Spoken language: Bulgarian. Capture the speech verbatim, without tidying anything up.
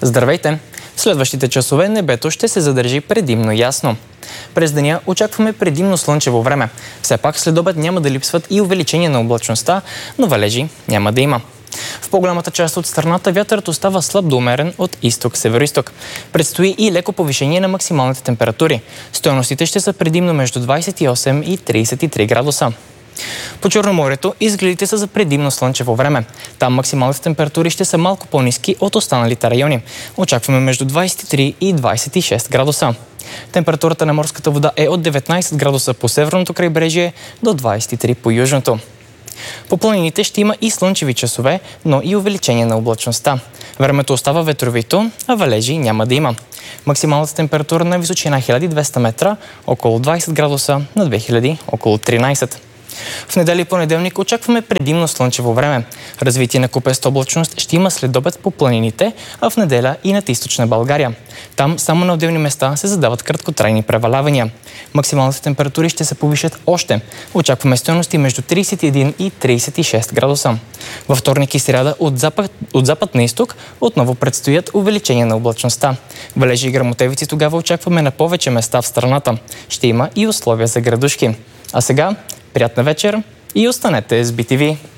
Здравейте! В следващите часове небето ще се задържи предимно ясно. През деня очакваме предимно слънчево време. Все пак след обед няма да липсват и увеличение на облачността, но валежи няма да има. В по-голямата част от страната вятърът остава слаб до умерен от изток-североизток. Предстои и леко повишение на максималните температури. Стойностите ще са предимно между двадесет и осем и тридесет и три градуса. По Черноморието изгледите са за предимно слънчево време. Там максималните температури ще са малко по-ниски от останалите райони. Очакваме между двадесет и три и двадесет и шест градуса. Температурата на морската вода е от деветнадесет градуса по северното крайбрежие до двадесет и три по южното. По планините ще има и слънчеви часове, но и увеличение на облачността. Времето остава ветровито, а валежи няма да има. Максималната температура на височина хиляда и двеста метра, около двадесет градуса, на две хиляди около тринадесет. В неделя и понеделник очакваме предимно слънчево време. Развитие на купеста облачност ще има следобед по планините, а в неделя и над източна България. Там само на отделни места се задават краткотрайни превалявания. Максималните температури ще се повишат още. Очакваме стойности между тридесет и един и тридесет и шест градуса. Във вторник и сряда от запад, от запад на изток отново предстоят увеличение на облачността. Валежи и гръмотевици тогава очакваме на повече места в страната. Ще има и условия за градушки. А сега приятна вечер и останете с би ти ви!